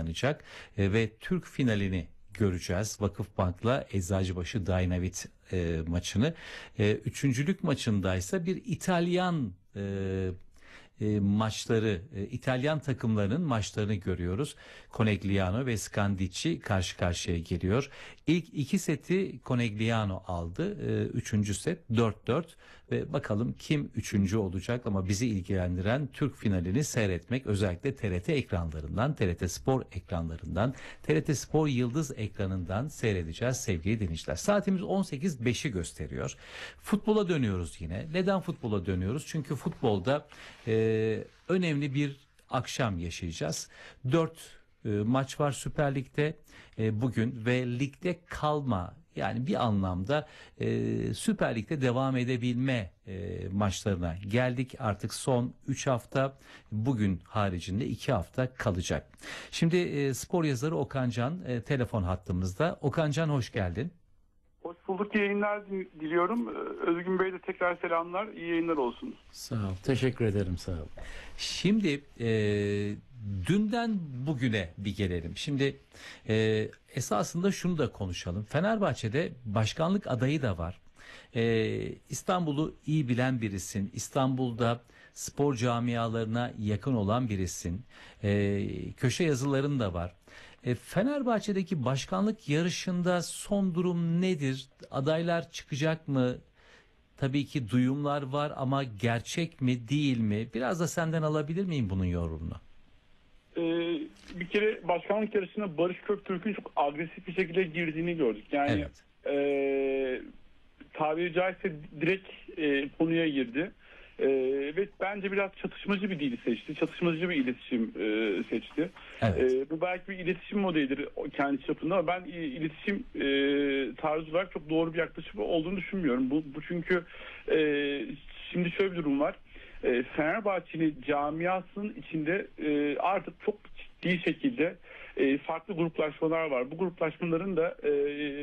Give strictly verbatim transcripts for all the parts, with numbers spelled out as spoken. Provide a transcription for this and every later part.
oynanacak e, ve Türk finalini göreceğiz. Vakıfbank'la Eczacıbaşı Dynavit e, maçını. E, üçüncülük maçındaysa bir İtalyan e, e, maçları, e, İtalyan takımlarının maçlarını görüyoruz. Conegliano ve Scandicci karşı karşıya geliyor. İlk iki seti Conegliano aldı. E, üçüncü set dört dört ve bakalım kim üçüncü olacak, ama bizi ilgilendiren Türk finalini seyretmek, özellikle T R T ekranlarından, T R T Spor ekranlarından, T R T Spor Yıldız ekranından seyredeceğiz sevgili dinleyiciler. Saatimiz on sekiz beşi gösteriyor. Futbola dönüyoruz yine. Neden futbola dönüyoruz? Çünkü futbolda e, önemli bir akşam yaşayacağız. Dört e, maç var Süper Lig'de e, bugün ve ligde kalma, yani bir anlamda e, Süper Lig'de devam edebilme e, maçlarına geldik. Artık son üç hafta, bugün haricinde iki hafta kalacak. Şimdi e, spor yazarı Okan Can e, telefon hattımızda. Okan Can, hoş geldin. Hoş bulduk, yayınlar diliyorum. Özgün Bey de tekrar selamlar, iyi yayınlar olsun. Sağ ol, teşekkür ederim, sağ ol. Şimdi e, dünden bugüne bir gelelim. Şimdi e, esasında şunu da konuşalım. Fenerbahçe'de başkanlık adayı da var. E, İstanbul'u iyi bilen birisin. İstanbul'da spor camialarına yakın olan birisin. E, köşe yazıların da var. E, Fenerbahçe'deki başkanlık yarışında son durum nedir? Adaylar çıkacak mı? Tabii ki duyumlar var ama gerçek mi değil mi? Biraz da senden alabilir miyim bunun yorumunu? Ee, bir kere başkanlık yarışına Barış Köktürk'ün çok agresif bir şekilde girdiğini gördük. Yani Evet. e, tabiri caizse direkt e, konuya girdi. E, ve bence biraz çatışmacı bir dil seçti. Çatışmacı bir iletişim e, seçti. Evet. E, bu belki bir iletişim modelidir kendi çapında, ama ben iletişim e, tarzı olarak çok doğru bir yaklaşım olduğunu düşünmüyorum. Bu, bu çünkü e, şimdi şöyle bir durum var. E, Fenerbahçe'nin camiasının içinde e, artık çok ciddi şekilde e, farklı gruplaşmalar var. Bu gruplaşmaların da e,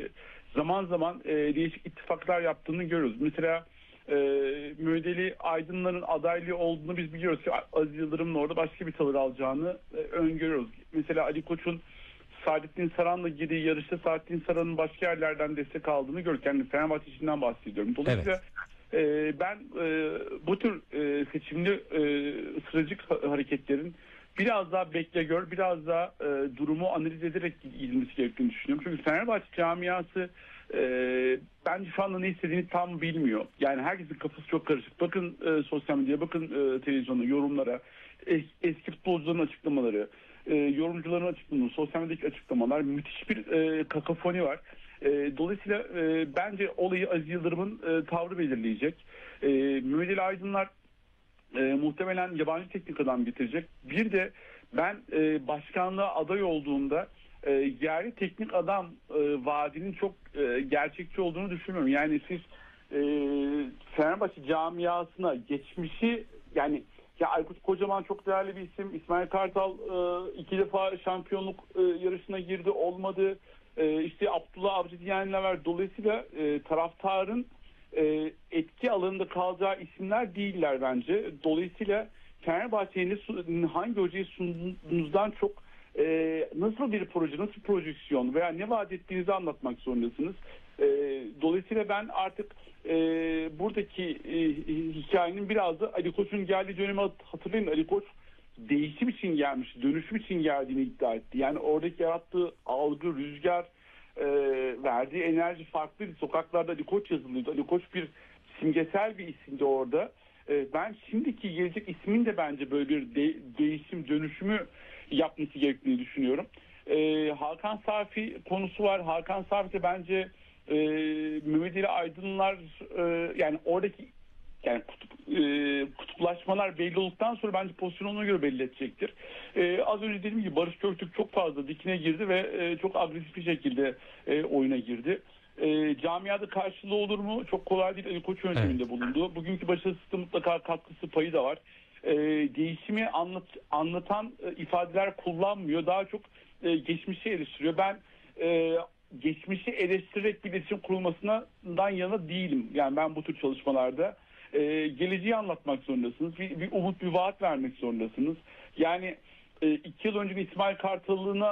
zaman zaman e, değişik ittifaklar yaptığını görüyoruz. Mesela e, Mehmet Aydınlar'ın adaylığı olduğunu biz biliyoruz ki Aziz Yıldırım'ın orada başka bir tavır alacağını e, öngörüyoruz. Mesela Ali Koç'un Saadettin Saran'la girdiği yarışta Saadettin Saran'ın başka yerlerden destek aldığını gördük. Yani Fenerbahçe içinden bahsediyorum. Dolayısıyla evet. e, ben e, bu tür e, seçimli e, stratejik hareketlerin biraz daha bekle gör, biraz daha e, durumu analiz ederek gidilmesi gerektiğini düşünüyorum. Çünkü Fenerbahçe camiası e, bence şu anda ne istediğini tam bilmiyor. Yani herkesin kafası çok karışık. Bakın e, sosyal medyaya, bakın e, televizyona, yorumlara, es, eski futbolcuların açıklamaları, e, yorumcuların açıklamaları, sosyal medyadaki açıklamalar, müthiş bir e, kakafoni var. E, dolayısıyla e, bence olayı Aziz Yıldırım'ın e, tavrı belirleyecek. E, Mehmet Ali Aydınlar E, muhtemelen yabancı teknik adam bitirecek. Bir de ben e, başkanlığa aday olduğunda e, yerli teknik adam e, vaadinin çok e, gerçekçi olduğunu düşünmüyorum. Yani siz e, Fenerbahçe camiasına geçmişi, yani ya Aykut Kocaman çok değerli bir isim. İsmail Kartal e, iki defa şampiyonluk e, yarışına girdi, olmadı. E, işte Abdullah Avcı diyenler var. Dolayısıyla e, taraftarın E, etki alanında kalacağı isimler değiller bence. Dolayısıyla Fenerbahçe'nin hangi hocayı sunduğunuzdan çok e, nasıl bir proje, nasıl projeksiyon veya ne vaat ettiğinizi anlatmak zorundasınız. E, dolayısıyla ben artık e, buradaki e, hikayenin biraz da Ali Koç'un geldiği dönemi hatırlayın. Ali Koç değişim için gelmiş, dönüşüm için geldiğini iddia etti. Yani oradaki yarattığı algı, rüzgar, E, verdiği enerji farklıydı. Sokaklarda Ali Koç yazılıyordu. Ali Koç bir simgesel bir isimdi orada. E, ben şimdiki gelecek ismin de bence böyle bir de, değişim, dönüşümü yapması gerektiğini düşünüyorum. E, Hakan Safi konusu var. Hakan Safi de bence e, Mehmet Ali Aydınlar e, yani oradaki yani kutup, e, kutuplaşmalar belli olduktan sonra bence pozisyonu ona göre belli edecektir. E, az önce dediğim gibi Barış Köktürk çok fazla dikine girdi ve e, çok agresif bir şekilde e, oyuna girdi. E, camiada karşılığı olur mu? Çok kolay değil. Ali Koç yönteminde evet. bulundu. Bugünkü başarısızlıkta mutlaka katkısı, payı da var. E, değişimi anlat, anlatan e, ifadeler kullanmıyor. Daha çok e, geçmişi eleştiriyor. Ben e, geçmişi eleştirerek bir iletişim kurulmasından yana değilim. Yani ben bu tür çalışmalarda Ee, geleceği anlatmak zorundasınız. Bir, bir umut, bir vaat vermek zorundasınız. Yani e, iki yıl önce İsmail Kartal'ına